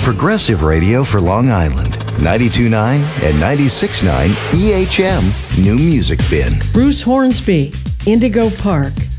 Progressive radio for Long Island. 92.9 and 96.9 EHM New Music Bin. Bruce Hornsby, Indigo Park.